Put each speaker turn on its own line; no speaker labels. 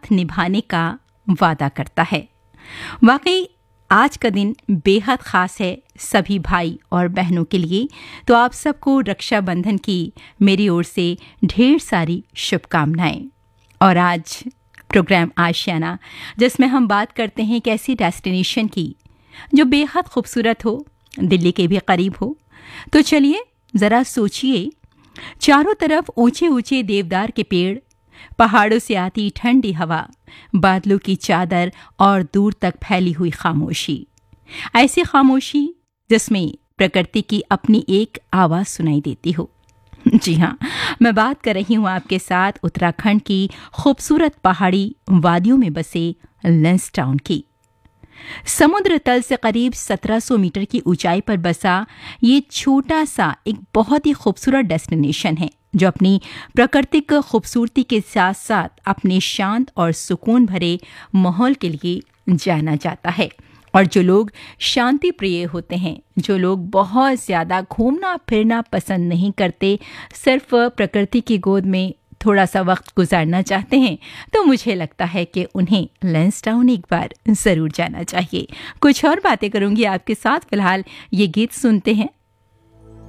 साथ निभाने का वादा करता है। वाकई आज का दिन बेहद खास है सभी भाई और बहनों के लिए, तो आप सबको रक्षाबंधन की मेरी ओर से ढेर सारी शुभकामनाएं। और आज प्रोग्राम आशियाना, जिसमें हम बात करते हैं एक ऐसी डेस्टिनेशन की जो बेहद खूबसूरत हो, दिल्ली के भी करीब हो। तो चलिए जरा सोचिए, चारों तरफ ऊंचे ऊंचे देवदार के पेड़, पहाड़ों से आती ठंडी हवा, बादलों की चादर और दूर तक फैली हुई खामोशी। ऐसी खामोशी जिसमें प्रकृति की अपनी एक आवाज सुनाई देती हो। जी हाँ, मैं बात कर रही हूँ आपके साथ उत्तराखंड की खूबसूरत पहाड़ी वादियों में बसे लैंसडाउन की। समुद्र तल से करीब 1700 मीटर की ऊंचाई पर बसा ये छोटा सा एक बहुत ही खूबसूरत डेस्टिनेशन है, जो अपनी प्राकृतिक खूबसूरती के साथ साथ अपने शांत और सुकून भरे माहौल के लिए जाना जाता है। और जो लोग शांति प्रिय होते हैं, जो लोग बहुत ज़्यादा घूमना फिरना पसंद नहीं करते, सिर्फ प्रकृति की गोद में थोड़ा सा वक्त गुजारना चाहते हैं, तो मुझे लगता है कि उन्हें लैंसडाउन एक बार ज़रूर जाना चाहिए। कुछ और बातें करूंगी आपके साथ, फिलहाल ये गीत सुनते हैं